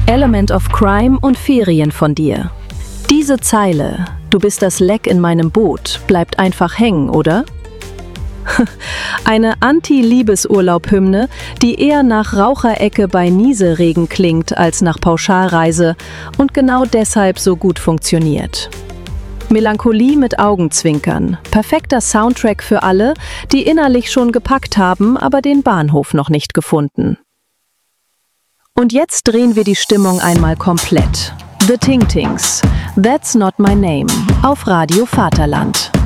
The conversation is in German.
Element of Crime und Ferien von dir. Diese Zeile, du bist das Leck in meinem Boot, bleibt einfach hängen, oder? Eine Anti-Liebesurlaub-Hymne, die eher nach Raucherecke bei Nieselregen klingt als nach Pauschalreise und genau deshalb so gut funktioniert. Melancholie mit Augenzwinkern, perfekter Soundtrack für alle, die innerlich schon gepackt haben, aber den Bahnhof noch nicht gefunden. Und jetzt drehen wir die Stimmung einmal komplett. The Ting Tings, That's Not My Name, auf Radio Vaterland.